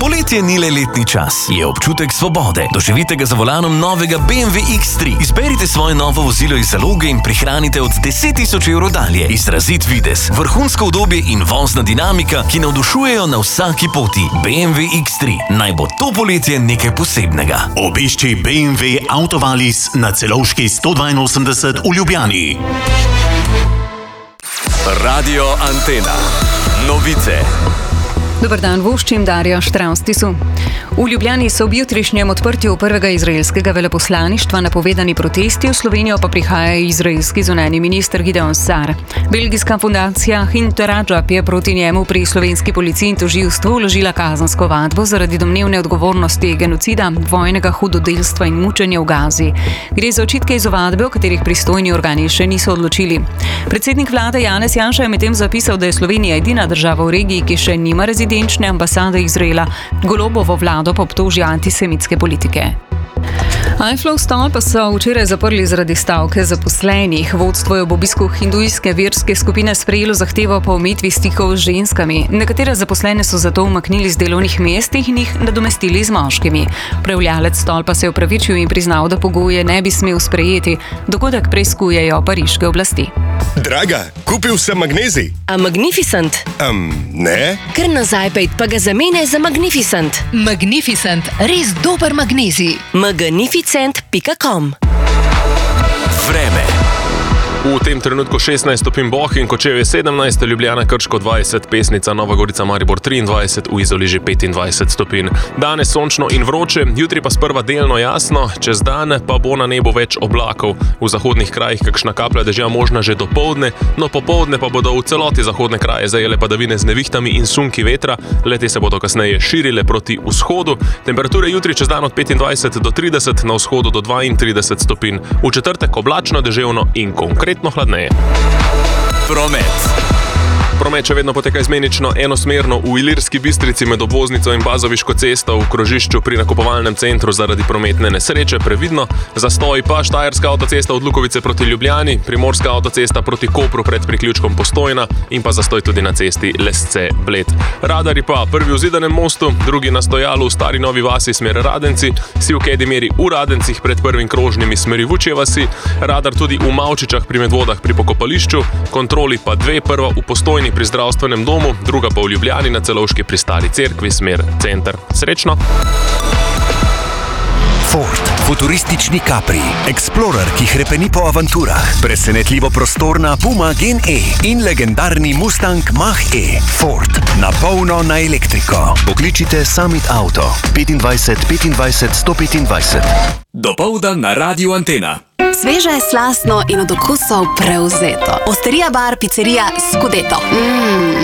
Poletje ni le letni čas, je občutek svobode. Doživite ga za volanom novega BMW X3. Izberite svoje novo vozilo iz zaloge in prihranite od 10.000 evrov dalje. Izrazit videz, vrhunsko udobje in vozna dinamika, ki navdušujejo na vsaki poti. BMW X3. Naj bo to poletje nekaj posebnega. Obišči BMW Autovalis na Celovški 182 v Ljubljani. Radio Antena. Novice. Dober dan, voščim Darja Štravstisu. V Ljubljani so ob jutrišnjem odprtju prvega izraelskega veleposlaništva napovedani protesti, v Slovenijo pa prihaja izraelski zunanji minister Gideon Sa'ar. Belgijska fundacija Hinterajab je proti njemu pri slovenski policiji in tožilstvu vložila kazensko ovadbo zaradi domnevne odgovornosti genocida, vojnega hudodelstva in mučenja v Gazi. Gre za očitke iz ovadbe, o katerih pristojni organi še niso odločili. Predsednik vlade Janez Janša je medtem zapisal, da je Slovenija edina država v regiji, ki še nima rezidenčne ambasade Izraela. Golobovo vlado pa obtoži antisemitske politike. Eifflov stolp pa so včeraj zaprli zaradi stavke zaposlenih. Vodstvo je ob obisku hindujske verske skupine sprejelo zahtevo po omejitvi stikov z ženskami. Nekatere zaposlene so zato umaknili z delovnih mest in jih nadomestili z moškimi. Upravljavec stolpa se je opravičil in priznal, da pogoje ne bi smel sprejeti. Dogodek preiskujejo pariške oblasti. Draga, kupil sem magnezij. A Magnificent? Ne. Kar nazaj pejt, pa ga zamenjaj za Magnificent. Magnificent, res dober magnezij. Magnificent.com. Vreme. V tem trenutku 16 stopinj Boh in Kočevje 17, Ljubljana Krško 20, Pesnica, Nova Gorica, Maribor 23, v Izoli že 25 stopinj. Danes sončno in vroče, jutri pa sprva delno jasno, čez dan pa bo na nebu več oblakov. V zahodnih krajih kakšna kaplja dežja možna že dopoldne, no popoldne pa bodo v celoti zahodne kraje zajele padavine z nevihtami in sunki vetra, leti se bodo kasneje širile proti vzhodu. Temperature jutri čez dan od 25 do 30, na vzhodu do 32 stopinj. V četrtek oblačno, deževno in konkretno hladneje. Promet še vedno poteka izmenično enosmerno v Ilirski Bistrici med obvoznico in Bazoviško cesto v krožišču pri nakupovalnem centru zaradi prometne nesreče previdno. Zastoj pa Štajerska avtocesta od Lukovice proti Ljubljani, Primorska avtocesta proti Kopru pred priključkom Postojna in pa zastoj tudi na cesti Lesce-Bled. Radari pa prvi v Zidanem mostu, drugi na stojalu v Stari Novi vasi smer Radenci, Sivkedi meri v Radencih pred prvim krožnimi smeri Vučje vasi, radar tudi v Mavčičah pri Medvodah pri pokopališču, kontroli pa dve, prva v Postojni pri zdravstvenem domu, druga pa v Ljubljani na Celovški pri Stari cerkvi smer center. Srečno! Ford, futuristični Capri, Explorer, ki hrepeni po avanturah, presenetljivo prostorna Puma Gen E in legendarni Mustang Mach-E. Ford, na polno na elektriko. Pokličite Summit Auto 25 25 125. Dopoldan na Radio Antena. Sveže, slastno in od okusov prevzeto. Osterija bar, picerija Scudetto.